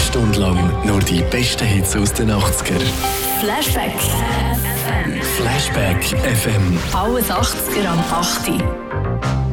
Stunde lang nur die besten Hits aus den 80er. Flashback. Flashback FM. Alles 80er am 8.